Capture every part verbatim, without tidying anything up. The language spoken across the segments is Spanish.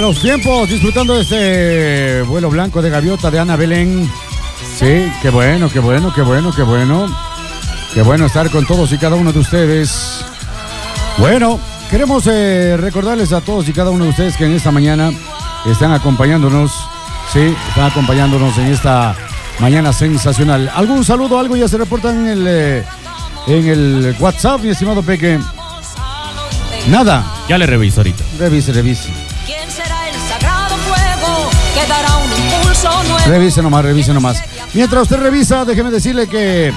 Buenos tiempos, disfrutando de este vuelo blanco de gaviota de Ana Belén. Sí, qué bueno, qué bueno, qué bueno, qué bueno. Qué bueno estar con todos y cada uno de ustedes. Bueno, queremos eh, recordarles a todos y cada uno de ustedes que en esta mañana están acompañándonos. Sí, están acompañándonos en esta mañana sensacional. ¿Algún saludo, algo ya se reportan en el, eh, en el WhatsApp, mi estimado Peque? Nada. Ya le reviso ahorita. Revise, revise. ¿Quién será el sagrado fuego que dará un impulso nuevo? Revise nomás, revise nomás. Mientras usted revisa, déjeme decirle que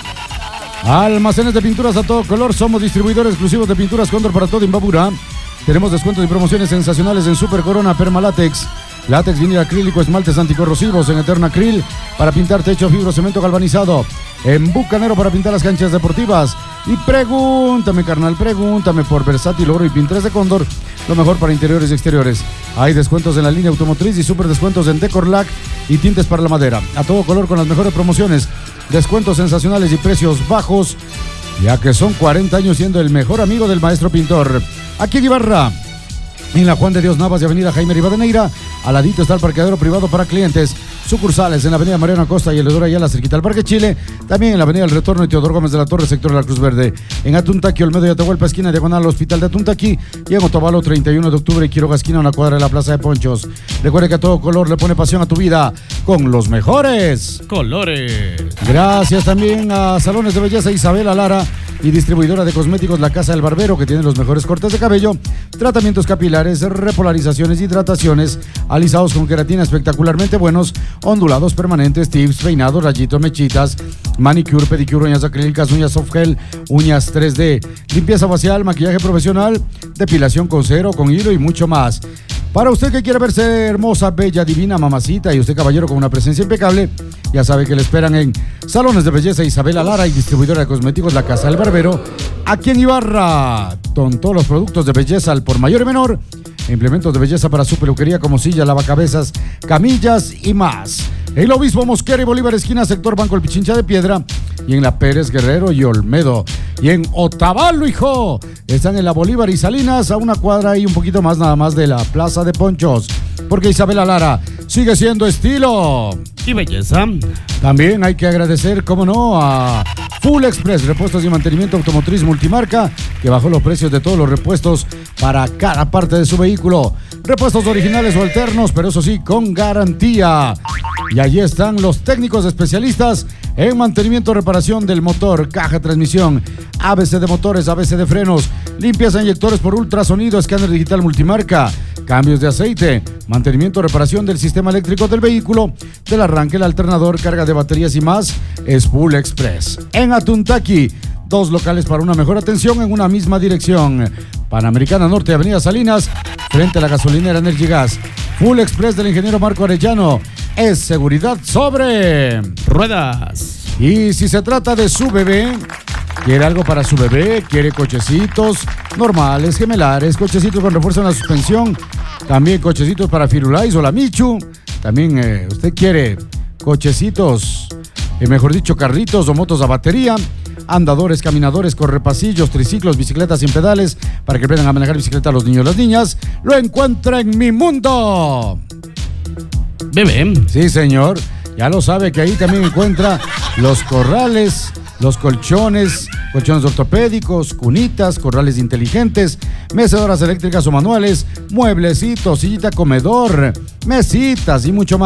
Almacenes de Pinturas a todo color, somos distribuidores exclusivos de pinturas Cóndor para todo Imbabura. Tenemos descuentos y promociones sensacionales en Super Corona, Permalátex, látex, vinil acrílico, esmaltes anticorrosivos, en Eterna Acryl para pintar techo, fibro, cemento galvanizado, en Bucanero para pintar las canchas deportivas. Y pregúntame, carnal, pregúntame por Versátil Oro y Pintres de Cóndor, lo mejor para interiores y exteriores. Hay descuentos en la línea automotriz y super descuentos en Decorlac y tintes para la madera. A todo color con las mejores promociones, descuentos sensacionales y precios bajos, ya que son cuarenta años siendo el mejor amigo del maestro pintor. Aquí en Ibarra, en la Juan de Dios Navas y Avenida Jaime Rivadeneira, al ladito está el parqueadero privado para clientes. Sucursales en la Avenida Mariano Acosta y Eledora Ayala, cerquita al Parque Chile. También en la Avenida El Retorno y Teodoro Gómez de la Torre, sector de la Cruz Verde. En Atuntaqui, Olmedo y Atahualpa, esquina diagonal Hospital de Atuntaqui. Y en Otavalo, treinta y uno de octubre y Quiroga, esquina, una cuadra de la Plaza de Ponchos. Recuerde que a todo color le pone pasión a tu vida con los mejores colores. Gracias también a Salones de Belleza Isabela Lara y distribuidora de cosméticos La Casa del Barbero, que tiene los mejores cortes de cabello, tratamientos capilares, repolarizaciones, hidrataciones, alisados con queratina espectacularmente buenos, ondulados permanentes, tips, peinados, rayitos, mechitas, manicure, pedicure, uñas acrílicas, uñas soft gel, uñas tres D, limpieza facial, maquillaje profesional, depilación con cero, con hilo y mucho más. Para usted que quiere verse hermosa, bella, divina, mamacita, y usted caballero con una presencia impecable, ya sabe que le esperan en Salones de Belleza Isabela Lara y distribuidora de cosméticos La Casa del Barbero, aquí en Ibarra, con todos los productos de belleza al por mayor y menor, implementos de belleza para su peluquería como silla, lavacabezas, camillas y más. En el Obispo Mosquera y Bolívar, esquina, sector Banco El Pichincha de Piedra, y en la Pérez Guerrero y Olmedo. Y en Otavalo, hijo, están en la Bolívar y Salinas, a una cuadra y un poquito más nada más de la Plaza de Ponchos. Porque Isabela Lara sigue siendo estilo y belleza. También hay que agradecer, cómo no, a Full Express, repuestos y mantenimiento automotriz multimarca, que bajó los precios de todos los repuestos para cada parte de su vehículo. Repuestos originales o alternos, pero eso sí, con garantía. Y allí están los técnicos especialistas en mantenimiento, reparación del motor, caja, transmisión, A B C de motores, A B C de frenos, limpieza de inyectores por ultrasonido, escáner digital multimarca, cambios de aceite, mantenimiento, reparación del sistema eléctrico del vehículo, del arranque, el alternador, carga de baterías y más, es Full Express. En Atuntaqui, dos locales para una mejor atención en una misma dirección. Panamericana Norte, Avenida Salinas, frente a la gasolinera Energy Gas. Full Express del ingeniero Marco Arellano es seguridad sobre ruedas. Y si se trata de su bebé, quiere algo para su bebé, quiere cochecitos normales, gemelares, cochecitos con refuerzo en la suspensión, también cochecitos para Firulais o la Michu, también eh, usted quiere cochecitos, eh, mejor dicho, carritos o motos a batería, andadores, caminadores, correpasillos, triciclos, bicicletas sin pedales, para que aprendan a manejar bicicleta a los niños y las niñas, lo encuentra en Mi Mundo Bebé. Sí, señor, ya lo sabe que ahí también encuentra los corrales, los colchones, colchones ortopédicos, cunitas, corrales inteligentes, mecedoras eléctricas o manuales, mueblecitos, sillita, comedor, mesitas y mucho más.